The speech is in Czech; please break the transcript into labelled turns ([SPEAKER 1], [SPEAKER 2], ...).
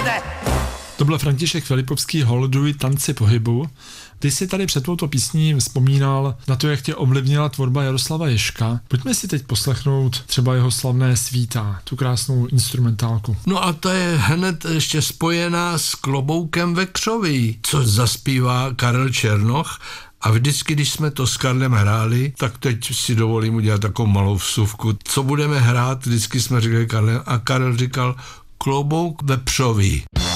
[SPEAKER 1] jede!
[SPEAKER 2] To byl František Filipovský, Holduj tanci pohybu. Ty jsi tady před touto písní vzpomínal na to, jak tě ovlivnila tvorba Jaroslava Ježka. Pojďme si teď poslechnout třeba jeho slavné Svítá, tu krásnou instrumentálku.
[SPEAKER 3] No a to je hned ještě spojená s Kloboukem ve křoví, co zaspívá Karel Černoch. A vždycky, když jsme to s Karlem hráli, tak teď si dovolím udělat takovou malou vsuvku. Co budeme hrát, vždycky jsme říkali Karle, a Karel říkal Klobouk vepřový.